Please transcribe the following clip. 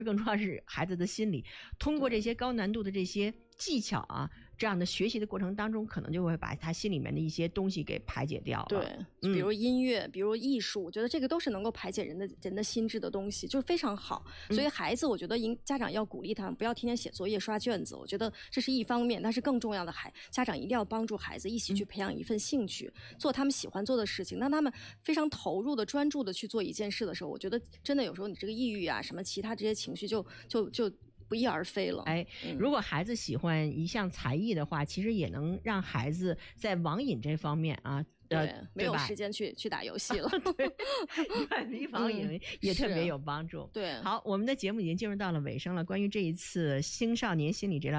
更重要是孩子的心理。通过这些高难度的这些技巧啊，这样的学习的过程当中，可能就会把他心里面的一些东西给排解掉了。 对，比如音乐，比如艺术，我觉得这个都是能够排解人的心智的东西，就是非常好。所以孩子，我觉得家长要鼓励他们，不要天天写作业、刷卷子。我觉得这是一方面，但是更重要的，家长一定要帮助孩子一起去培养一份兴趣，做他们喜欢做的事情。当他们非常投入的、专注的去做一件事的时候，我觉得真的有时候你这个抑郁啊，什么其他这些情绪就不翼而飞了。 如果孩子喜欢一项才艺的话，其实也能让孩子在网瘾这方面啊， 没有时间去打游戏了。 对，远离网瘾也特别有帮助。 对， 好，我们的节目已经进入到了尾声了。关于这一次青少年心理治疗